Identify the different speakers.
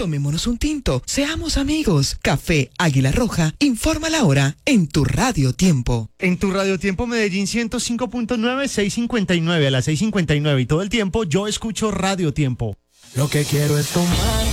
Speaker 1: Tomémonos un tinto, seamos amigos. Café Águila Roja, informa la hora en tu Radio Tiempo.
Speaker 2: En tu Radio Tiempo Medellín 105.9, 6:59, a las 6:59 y todo el tiempo yo escucho Radio Tiempo.
Speaker 3: Lo que quiero es tomar